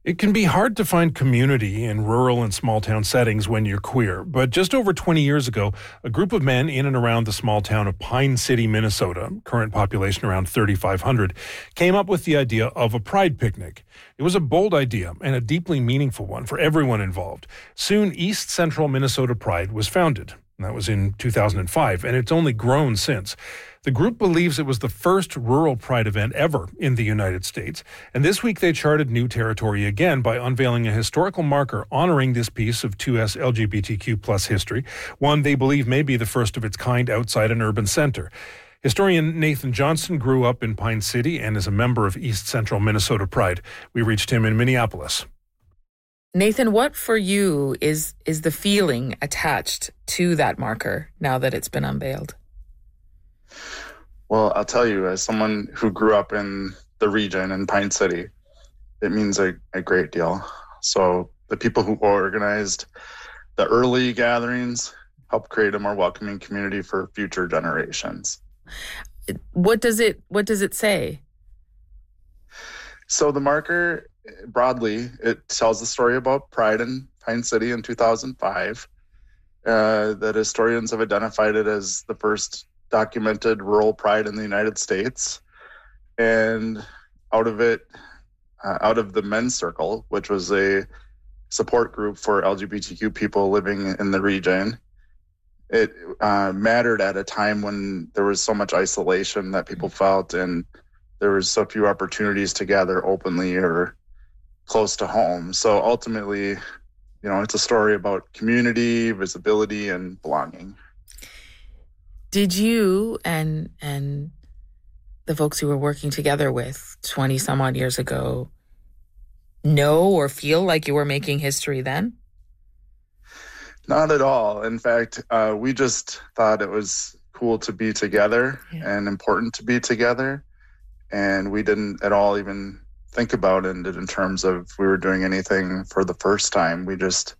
It can be hard to find community in rural and small town settings when you're queer, but just over 20 years ago, a group of men in and around the small town of Pine City, Minnesota, current population around 3,500, came up with the idea of a pride picnic. It was a bold idea and a deeply meaningful one for everyone involved. Soon, East Central Minnesota Pride was founded. That was in 2005, and it's only grown since. The group believes it was the first rural pride event ever in the United States, and this week they charted new territory again by unveiling a historical marker honoring this piece of 2S LGBTQ plus history, one they believe may be the first of its kind outside an urban center. Historian Nathan Johnson grew up in Pine City and is a member of East Central Minnesota Pride. We reached him in Minneapolis. Nathan, what for you is the feeling attached to that marker now that it's been unveiled? Well, I'll tell you, as someone who grew up in the region in Pine City, it means a great deal. So the people who organized the early gatherings helped create a more welcoming community for future generations. What does it say? So the marker, broadly, it tells the story about Pride in Pine City in 2005. That historians have identified it as the first documented rural pride in the United States. And out of the men's circle, which was a support group for LGBTQ people living in the region, it mattered at a time when there was so much isolation that people felt, and there was so few opportunities to gather openly or close to home. So ultimately, it's a story about community, visibility, and belonging. Did you and the folks you were working together with 20 some odd years ago know or feel like you were making history then? Not at all. In fact, we just thought it was cool to be together and important to be together. And we didn't at all even think about it in terms of we were doing anything for the first time. We just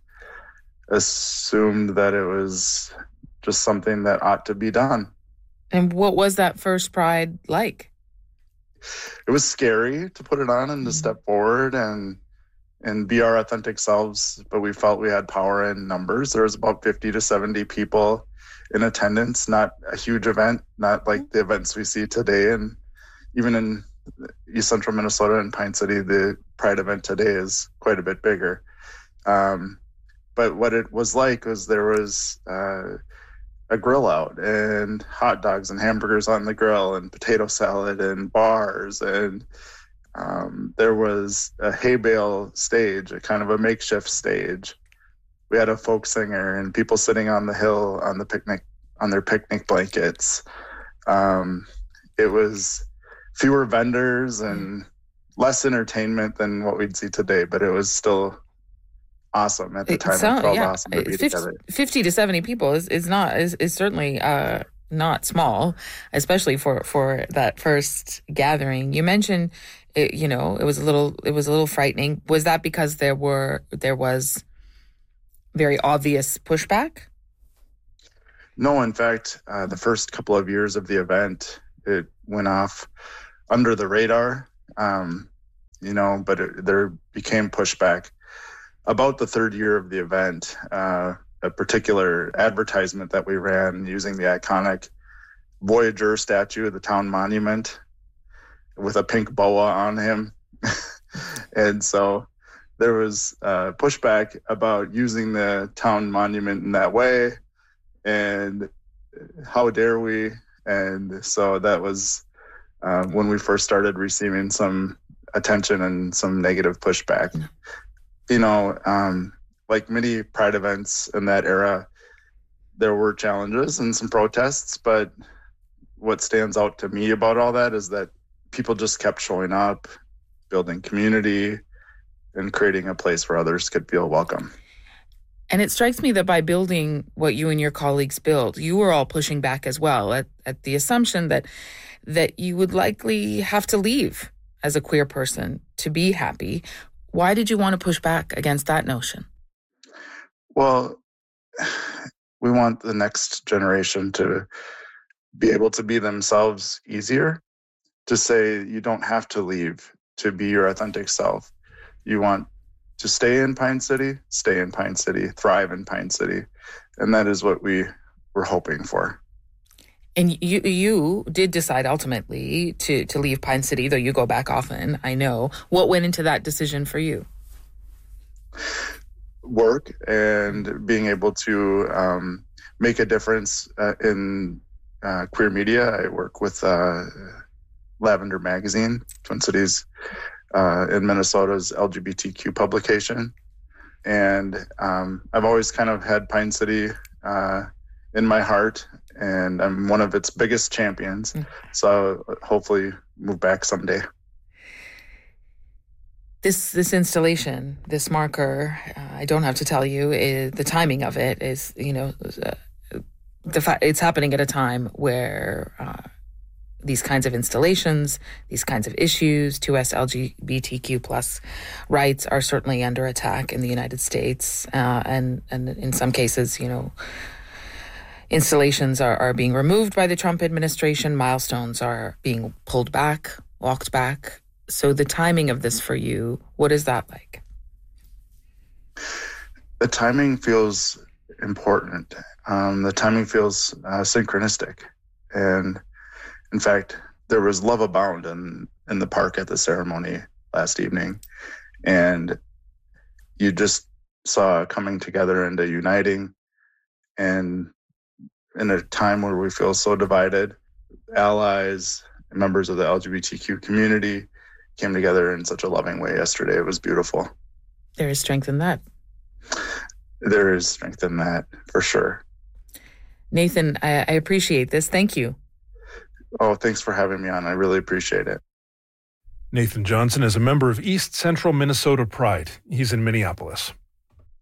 assumed that it was just something that ought to be done. And what was that first Pride like? It was scary to put it on and to step forward and be our authentic selves, but we felt we had power in numbers. There was about 50 to 70 people in attendance, not a huge event, not like the events we see today. And even in East Central Minnesota and Pine City, the Pride event today is quite a bit bigger. But what it was like was there was a grill out and hot dogs and hamburgers on the grill and potato salad and bars. And there was a hay bale stage, a kind of a makeshift stage. We had a folk singer and people sitting on the hill on their picnic blankets. It was fewer vendors and less entertainment than what we'd see today, but it was still awesome at the time. It felt awesome to be together. 50 to 70 people is certainly not small, especially for that first gathering. You mentioned it was a little frightening. Was that because there was very obvious pushback? No, in fact, the first couple of years of the event, it went off under the radar, but there became pushback. About the third year of the event, a particular advertisement that we ran using the iconic Voyager statue of the town monument with a pink boa on him. And so there was pushback about using the town monument in that way. And how dare we? And so that was when we first started receiving some attention and some negative pushback. Like many Pride events in that era, there were challenges and some protests, but what stands out to me about all that is that people just kept showing up, building community, and creating a place where others could feel welcome. And it strikes me that by building what you and your colleagues built, you were all pushing back as well at the assumption that you would likely have to leave as a queer person to be happy. Why did you want to push back against that notion? Well, we want the next generation to be able to be themselves easier, to say you don't have to leave to be your authentic self. You want to stay in Pine City, thrive in Pine City. And that is what we were hoping for. And you did decide ultimately to leave Pine City, though you go back often, I know. What went into that decision for you? Work and being able to make a difference in queer media. I work with Lavender Magazine, Twin Cities in Minnesota's LGBTQ publication. And I've always kind of had Pine City in my heart, and I'm one of its biggest champions. So hopefully move back someday. This installation, this marker, I don't have to tell you, the timing of it is, the fact it's happening at a time where these kinds of installations, these kinds of issues, 2S LGBTQ plus rights are certainly under attack in the United States. And in some cases, installations are being removed by the Trump administration. Milestones are being pulled back, walked back. So the timing of this for you, what is that like? The timing feels important. The timing feels synchronistic. And in fact, there was love abound in the park at the ceremony last evening. And you just saw coming together and a uniting. And in a time where we feel so divided, allies, members of the LGBTQ community came together in such a loving way yesterday. It was beautiful. There is strength in that. There is strength in that, for sure. Nathan, I appreciate this. Thank you. Oh, thanks for having me on. I really appreciate it. Nathan Johnson is a member of East Central Minnesota Pride. He's in Minneapolis.